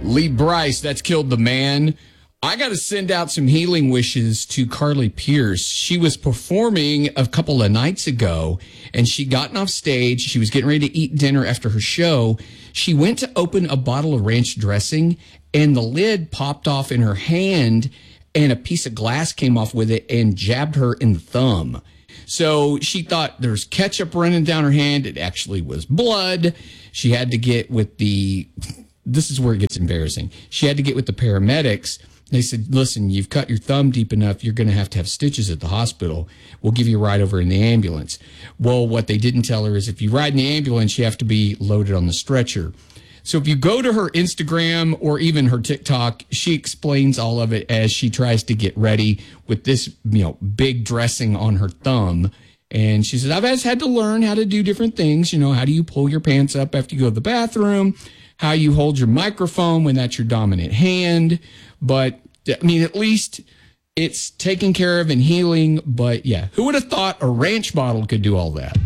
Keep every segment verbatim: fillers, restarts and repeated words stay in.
Lee Brice, that's killed the man. I got to send out some healing wishes to Carly Pierce. She was performing a couple of nights ago, and she gotten off stage. She was getting ready to eat dinner after her show. She went to open a bottle of ranch dressing, and the lid popped off in her hand, and a piece of glass came off with it and jabbed her in the thumb. So she thought there's ketchup running down her hand. It actually was blood. She had to get with the, this is where it gets embarrassing. She had to get with the paramedics. They said, listen, you've cut your thumb deep enough. You're going to have to have stitches at the hospital. We'll give you a ride over in the ambulance. Well, what they didn't tell her is if you ride in the ambulance, you have to be loaded on the stretcher. So if you go to her Instagram or even her TikTok, she explains all of it as she tries to get ready with this, you know, big dressing on her thumb. And she said, I've had to learn how to do different things. You know, how do you pull your pants up after you go to the bathroom? How you hold your microphone when that's your dominant hand. But, I mean, at least it's taken care of and healing. But, yeah, who would have thought a ranch bottle could do all that?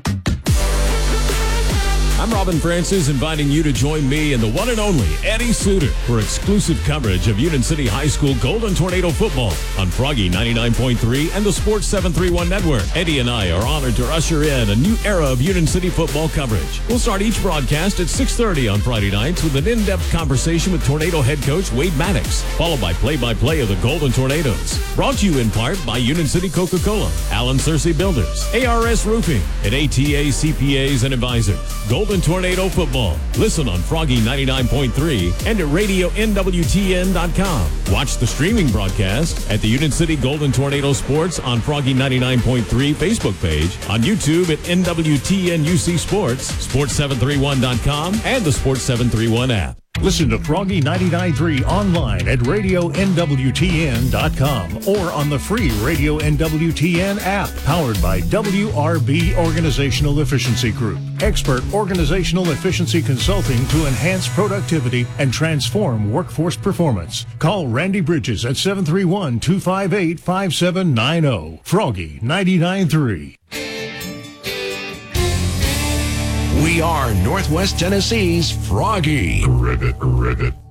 I'm Robin Francis, inviting you to join me and the one and only Eddie Suter for exclusive coverage of Union City High School Golden Tornado football on Froggy ninety-nine point three and the Sports seven thirty-one Network. Eddie and I are honored to usher in a new era of Union City football coverage. We'll start each broadcast at six thirty on Friday nights with an in-depth conversation with Tornado head coach Wade Maddox, followed by play-by-play of the Golden Tornadoes. Brought to you in part by Union City Coca-Cola, Allen Searcy Builders, A R S Roofing, and A T A C P As and Advisors. Golden Tornado football. Listen on Froggy ninety-nine point three and at radio N W T N dot com. Watch the streaming broadcast at the Union City Golden Tornado Sports on Froggy ninety-nine point three Facebook page, on YouTube at N W T N U C Sports, sports seven thirty-one dot com, and the Sports seven thirty-one app. Listen to Froggy ninety-nine point three online at radio N W T N dot com or on the free Radio N W T N app, powered by W R B Organizational Efficiency Group. Expert organizational efficiency consulting to enhance productivity and transform workforce performance. Call Randy Bridges at seven three one, two five eight, five seven nine zero. Froggy ninety-nine point three. We are Northwest Tennessee's Froggy. Ribbit, ribbit.